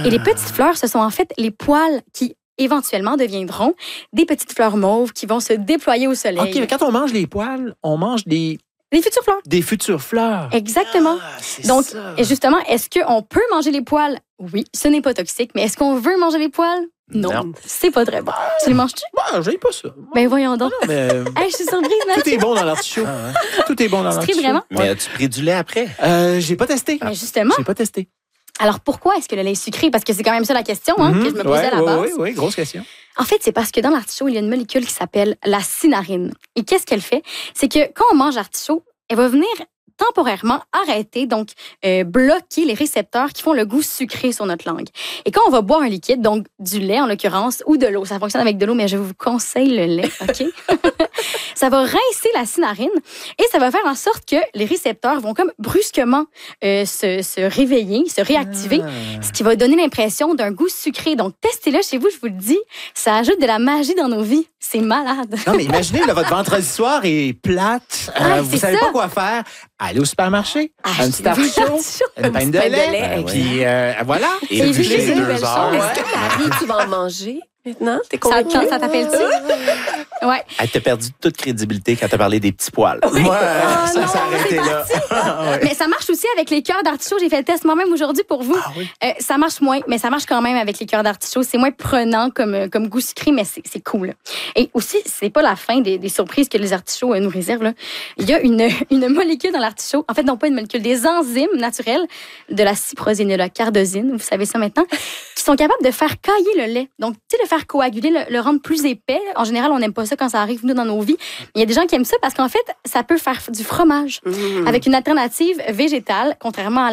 Et les petites fleurs, ce sont en fait les poils qui éventuellement deviendront des petites fleurs mauves qui vont se déployer au soleil. OK, mais quand on mange les poils, on mange des futures fleurs. Des futures fleurs. Exactement. Donc, justement, est-ce qu'on peut manger les poils? Oui, ce n'est pas toxique, mais est-ce qu'on veut manger les poils? Non. C'est pas très bon. Tu les manges-tu? J'aime pas ça. Ben voyons donc. Non, mais... Hey, je suis surprise, Mathieu. Tout est bon dans l'artichaut. Tout est bon dans l'artichaut. Vraiment? Mais as-tu pris du lait après? J'ai pas testé. Mais justement. J'ai pas testé. Alors, pourquoi est-ce que le lait est sucré? Parce que c'est quand même ça la question que je me posais à la base. Oui, grosse question. En fait, c'est parce que dans l'artichaut, il y a une molécule qui s'appelle la cynarine. Et qu'est-ce qu'elle fait? C'est que quand on mange l'artichaut, elle va venir temporairement arrêter, donc bloquer les récepteurs qui font le goût sucré sur notre langue. Et quand on va boire un liquide, donc du lait en l'occurrence, ou de l'eau, ça fonctionne avec de l'eau, mais je vous conseille le lait, OK? Ça va rincer la cynarine et ça va faire en sorte que les récepteurs vont comme brusquement se réveiller, se réactiver, ce qui va donner l'impression d'un goût sucré. Donc, testez-le chez vous, je vous le dis, ça ajoute de la magie dans nos vies. C'est malade. Non, mais imaginez, là, votre vendredi soir est plate, vous savez pas quoi faire. Allez au supermarché, un petit artichaut, une pinte de lait, puis voilà. Et le bûcher, c'est une 2 belle heures. chose. Est-ce que Marie, tu vas en manger maintenant? T'es convaincue? Ça t'appelle-tu? Ouais. Elle t'a perdu toute crédibilité quand t'as parlé des petits poils. Moi, ça non, s'est arrêté là. Ouais. Mais ça marche aussi avec les cœurs d'artichaut. J'ai fait le test moi-même aujourd'hui pour vous. Ah oui? Ça marche moins, mais ça marche quand même avec les cœurs d'artichaut. C'est moins prenant comme goût sucré, mais c'est cool. Et aussi, c'est pas la fin des surprises que les artichauts nous réservent. Là. Il y a une molécule dans l'artichaut, en fait, non pas une molécule, des enzymes naturelles de la cyprosine et de la cardosine, vous savez ça maintenant, qui sont capables de faire cailler le lait. Donc, tu sais, le faire coaguler, le rendre plus épais. En général, on n'aime pas ça quand ça arrive, nous, dans nos vies. Mais il y a des gens qui aiment ça parce qu'en fait, ça peut faire du fromage avec une alternative végétale, contrairement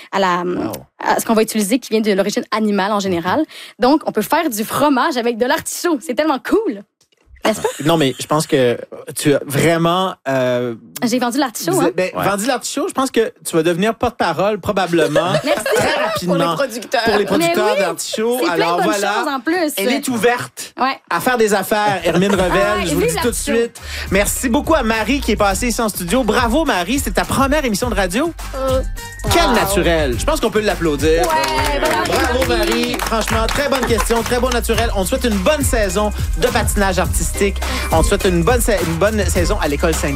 à ce qu'on va utiliser qui vient de l'origine animale en général. Donc, on peut faire du fromage avec de l'artichaut. C'est tellement cool. N'est-ce pas? Non, mais je pense que tu as vraiment... J'ai vendu l'artichaut, hein? Vendu l'artichaut, je pense que tu vas devenir porte-parole probablement très rapidement. Pour les producteurs. Pour les producteurs Mais oui, d'artichaut. c'est plein Alors de bonnes voilà, choses en plus. elle est ouverte Ouais. à faire des affaires. Hermine Revel, Ah, je vous le vive dis tout de l'artichaut. suite. Merci beaucoup à Marie qui est passée ici en studio. Bravo Marie, c'est ta première émission de radio. Quel naturel. Je pense qu'on peut l'applaudir. Ouais, Bravo Marie. Franchement, très bonne question, très bon naturel. On te souhaite une bonne saison de patinage artistique. On te souhaite une bonne saison à l'école Sainte.